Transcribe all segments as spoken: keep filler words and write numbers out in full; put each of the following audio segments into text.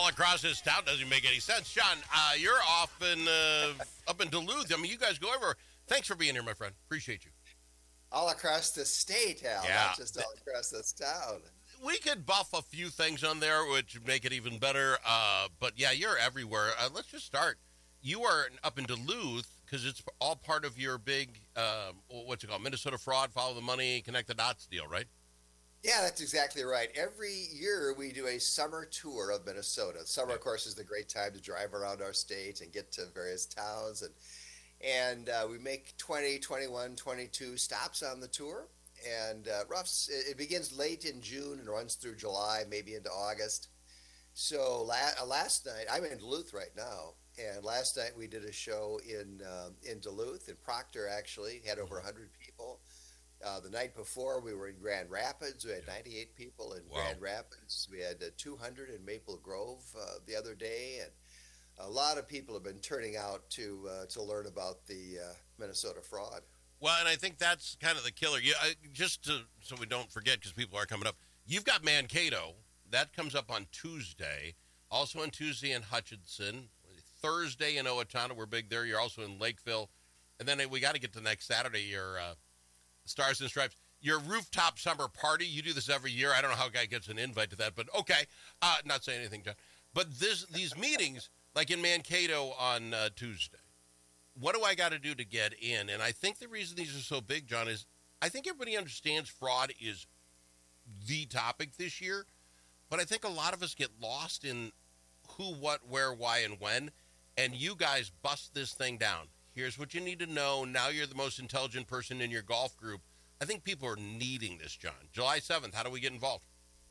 all across this town doesn't make any sense. John, uh, you're off in uh, up in Duluth. I mean, you guys go everywhere. Thanks for being here, my friend. Appreciate you. All across the state, Al, Yeah. not just all across this town. We could buff a few things on there, which would make it even better. Uh, but yeah, you're everywhere. Uh, let's just start. You are up in Duluth because it's all part of your big, uh, what's it called, Minnesota Fraud, Follow the Money, Connect the Dots deal, right? Yeah, that's exactly right. Every year we do a summer tour of Minnesota. Summer, of course, is the great time to drive around our state and get to various towns. And and uh, we make twenty, twenty-one, twenty-two stops on the tour. And uh, roughs, it begins late in June and runs through July, maybe into August. So la- last night, I'm in Duluth right now. And last night we did a show in um, in Duluth, in Proctor actually, had over one hundred people. Uh, the night before we were in Grand Rapids, we had ninety-eight people in Wow. Grand Rapids. We had uh, two hundred in Maple Grove uh, the other day, and a lot of people have been turning out to uh, to learn about the uh, Minnesota fraud. Well, and I think that's kind of the killer. Yeah, I, just to, so we don't forget, because people are coming up, you've got Mankato. That comes up on Tuesday. Also on Tuesday in Hutchinson. Thursday in Owatonna, we're big there. You're also in Lakeville. And then we got to get to next Saturday, your uh, Stars and Stripes. Your rooftop summer party, you do this every year. I don't know how a guy gets an invite to that, but okay. Uh, not saying anything, John. But this, these meetings, like in Mankato on uh, Tuesday, what do I got to do to get in? And I think the reason these are so big, John, is I think everybody understands fraud is the topic this year, but I think a lot of us get lost in who, what, where, why, and when, and you guys bust this thing down. Here's what you need to know. Now you're the most intelligent person in your golf group. I think people are needing this, John. July seventh, how do we get involved?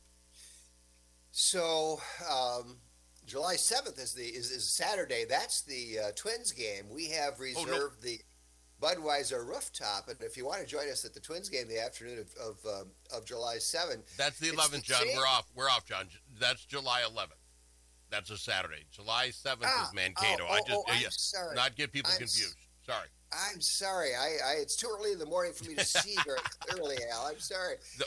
So um, July seventh is the is, is Saturday. That's the uh, Twins game. We have reserved Oh, no. the Budweiser rooftop, and if you want to join us at the Twins game the afternoon of of, um, of July seventh, That's the it's eleventh, the John. same- We're off. We're off, John. That's July eleventh. That's a Saturday. July seventh Ah, is Mankato. oh, I oh, just oh, I'm yeah, sorry. not get people I'm s- confused. Sorry. I'm sorry. I, I it's too early in the morning for me to see very clearly, Al. I'm sorry. The,